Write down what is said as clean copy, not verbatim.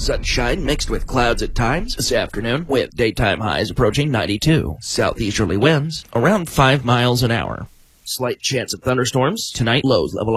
Sunshine mixed with clouds at times this afternoon, with daytime highs approaching 92. Southeasterly winds around 5 miles an hour. Slight chance of thunderstorms tonight, lows level